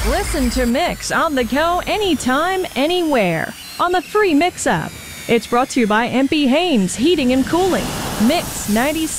Listen to Mix on the go anytime, anywhere on the free Mix app. It's brought to you by MP Haynes Heating and Cooling. Mix 96.